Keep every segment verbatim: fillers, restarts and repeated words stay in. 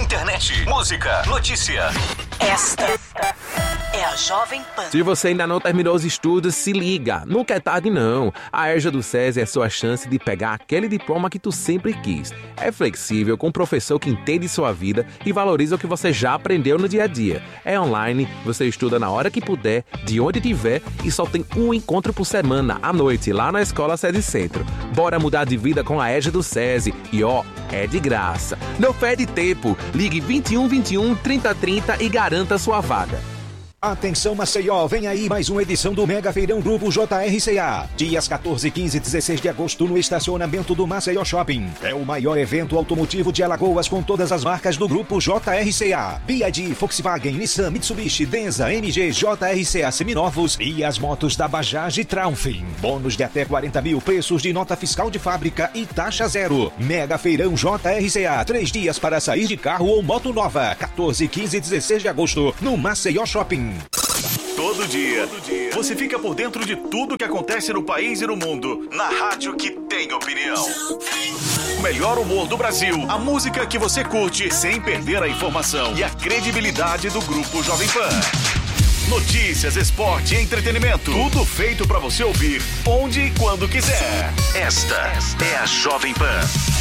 internet, música, notícia. Esta é a Jovem Pan. Se você ainda não terminou os estudos, se liga. Nunca é tarde, não. A EJA do SESI é a sua chance de pegar aquele diploma que tu sempre quis. É flexível, com um professor que entende sua vida e valoriza o que você já aprendeu no dia a dia. É online, você estuda na hora que puder, de onde tiver, e só tem um encontro por semana, à noite, lá na Escola SESI Centro. Bora mudar de vida com a EJA do SESI. E ó, é de graça. Não perde tempo. Ligue vinte e um, vinte e um, trinta, trinta e garanta sua vaga. Atenção Maceió, vem aí mais uma edição do Mega Feirão Grupo J R C A. Dias quatorze, quinze e dezesseis de agosto no estacionamento do Maceió Shopping. É o maior evento automotivo de Alagoas com todas as marcas do Grupo J R C A. B Y D, Volkswagen, Nissan, Mitsubishi, Denza, M G, J R C A seminovos e as motos da Bajaj e Triumph. Bônus de até quarenta mil, preços de nota fiscal de fábrica e taxa zero. Mega Feirão J R C A, três dias para sair de carro ou moto nova. quatorze, quinze e dezesseis de agosto no Maceió Shopping. Todo dia, Todo dia, você fica por dentro de tudo que acontece no país e no mundo, na rádio que tem opinião. O melhor humor do Brasil, a música que você curte sem perder a informação e a credibilidade do Grupo Jovem Pan. Notícias, esporte e entretenimento, tudo feito pra você ouvir onde e quando quiser. Esta é a Jovem Pan.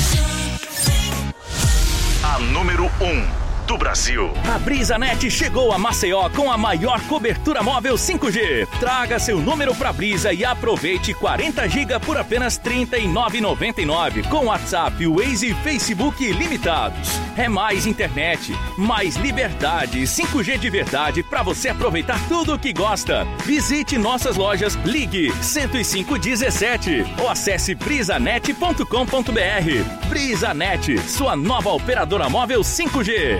A número um. Do Brasil. A BrisaNet chegou a Maceió com a maior cobertura móvel cinco G. Traga seu número pra Brisa e aproveite quarenta gigas por apenas trinta e nove reais e noventa e nove centavos com WhatsApp, Waze e Facebook ilimitados. É mais internet, mais liberdade, cinco G de verdade pra você aproveitar tudo o que gosta. Visite nossas lojas, ligue cento e cinco dezessete ou acesse brisanet ponto com ponto br. BrisaNet, sua nova operadora móvel cinco G.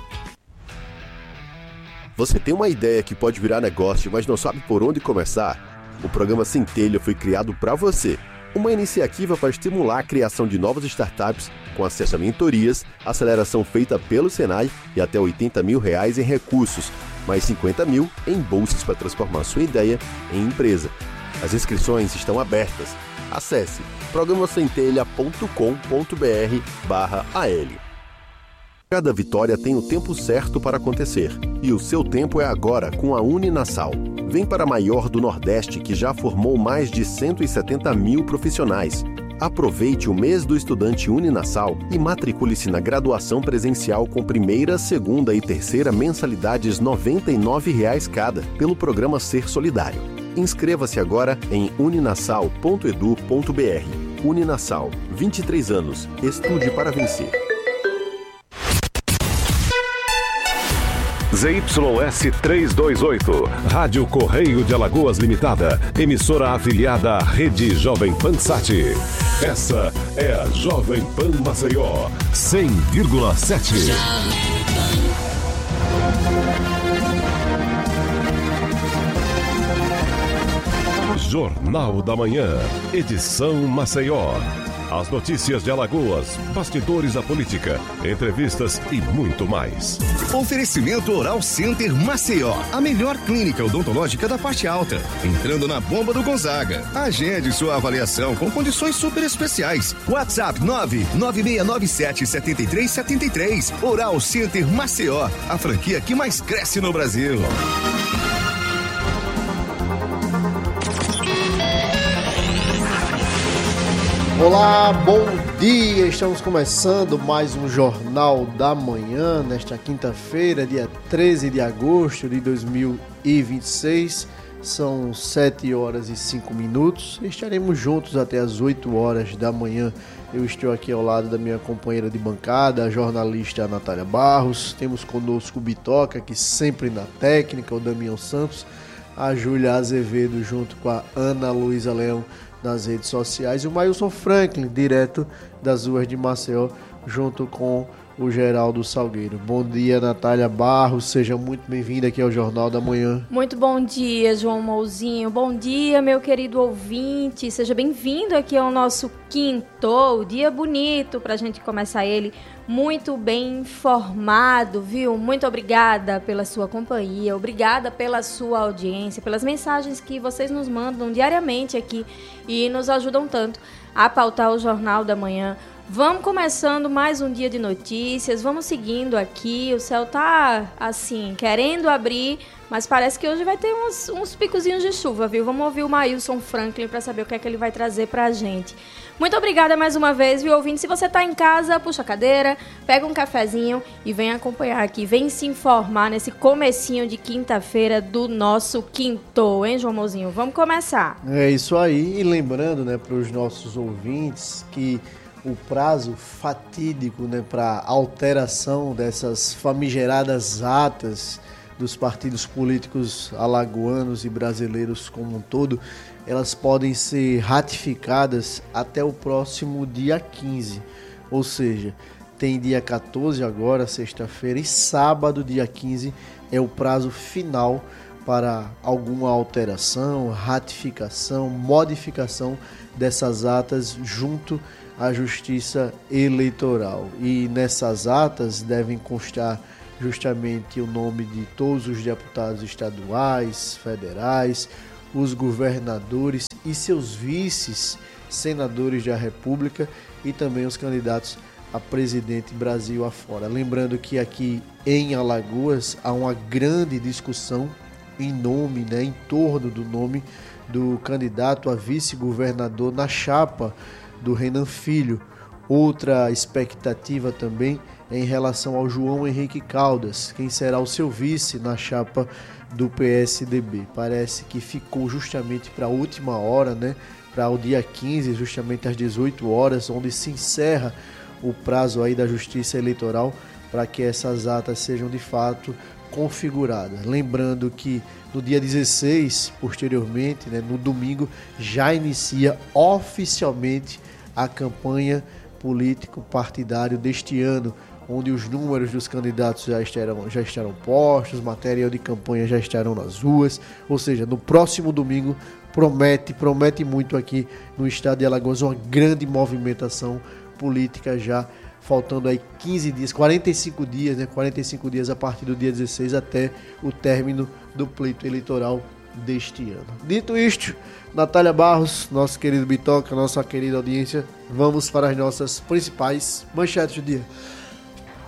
Você tem uma ideia que pode virar negócio, mas não sabe por onde começar? O programa Centelha foi criado para você. Uma iniciativa para estimular a criação de novas startups com acesso a mentorias, aceleração feita pelo Senai e até oitenta mil reais em recursos, mais cinquenta mil em bolsas para transformar sua ideia em empresa. As inscrições estão abertas. Acesse programa centelha ponto com ponto br barra A L. Cada vitória tem o tempo certo para acontecer. E o seu tempo é agora com a Uninasal. Vem para a maior do Nordeste, que já formou mais de cento e setenta mil profissionais. Aproveite o mês do estudante Uninasal e matricule-se na graduação presencial com primeira, segunda e terceira mensalidades noventa e nove reais cada, pelo programa Ser Solidário. Inscreva-se agora em uninasal ponto edu ponto br. Uninasal, vinte e três anos. Estude para vencer. Z Y S trezentos e vinte e oito, Rádio Correio de Alagoas Limitada, emissora afiliada à Rede Jovem Pan Sat. Essa é a Jovem Pan Maceió, cem vírgula sete. Jornal da Manhã, edição Maceió. As notícias de Alagoas, bastidores da política, entrevistas e muito mais. Oferecimento Oral Center Maceió, a melhor clínica odontológica da parte alta. Entrando na bomba do Gonzaga. Agende sua avaliação com condições super especiais. WhatsApp nove nove seis nove sete sete três sete três. Oral Center Maceió, a franquia que mais cresce no Brasil. Olá, bom dia! Estamos começando mais um Jornal da Manhã, nesta quinta-feira, dia treze de agosto de dois mil e vinte e seis. São sete horas e cinco minutos. Estaremos juntos até as oito horas da manhã. Eu estou aqui ao lado da minha companheira de bancada, a jornalista Natália Barros. Temos conosco o Bitoca, que sempre na técnica, o Damião Santos, a Júlia Azevedo junto com a Ana Luísa Leão nas redes sociais, e o Mailson Franklin, direto das ruas de Maceió, junto com o Geraldo Salgueiro. Bom dia, Natália Barros, seja muito bem-vinda aqui ao Jornal da Manhã. Muito bom dia, João Mouzinho. Bom dia, meu querido ouvinte. Seja bem-vindo aqui ao nosso quinto, dia bonito para a gente começar ele muito bem informado, viu? Muito obrigada pela sua companhia, obrigada pela sua audiência, pelas mensagens que vocês nos mandam diariamente aqui e nos ajudam tanto a pautar o Jornal da Manhã. Vamos começando mais um dia de notícias, vamos seguindo aqui, o céu tá, assim, querendo abrir, mas parece que hoje vai ter uns, uns picozinhos de chuva, viu? Vamos ouvir o Maílson Franklin para saber o que é que ele vai trazer pra gente. Muito obrigada mais uma vez, viu, ouvinte? Se você tá em casa, puxa a cadeira, pega um cafezinho e vem acompanhar aqui, vem se informar nesse comecinho de quinta-feira do nosso Quintou, hein, João Mozinho? Vamos começar. É isso aí, e lembrando, né, pros nossos ouvintes que o prazo fatídico, né, para alteração dessas famigeradas atas dos partidos políticos alagoanos e brasileiros como um todo, elas podem ser ratificadas até o próximo dia quinze. Ou seja, tem dia quatorze agora, sexta-feira, e sábado, dia quinze, é o prazo final para alguma alteração, ratificação, modificação dessas atas junto à Justiça Eleitoral. E nessas atas devem constar justamente o nome de todos os deputados estaduais, federais, os governadores e seus vices, senadores da República e também os candidatos a presidente Brasil afora. Lembrando que aqui em Alagoas há uma grande discussão em nome, né, em torno do nome do candidato a vice-governador na chapa do Renan Filho. Outra expectativa também é em relação ao João Henrique Caldas, quem será o seu vice na chapa do P S D B. Parece que ficou justamente para a última hora, né, para o dia quinze, justamente às dezoito horas, onde se encerra o prazo aí da Justiça Eleitoral para que essas atas sejam de fato configuradas. Lembrando que no dia dezesseis, posteriormente, né, no domingo, já inicia oficialmente a campanha político-partidário deste ano, onde os números dos candidatos já estarão, já estarão postos, material de campanha já estarão nas ruas, ou seja, no próximo domingo promete, promete muito aqui no estado de Alagoas uma grande movimentação política já, faltando aí quinze dias, quarenta e cinco dias, né, quarenta e cinco dias a partir do dia dezesseis até o término do pleito eleitoral deste ano. Dito isto, Natália Barros, nosso querido Bitoca, nossa querida audiência, vamos para as nossas principais manchetes do dia.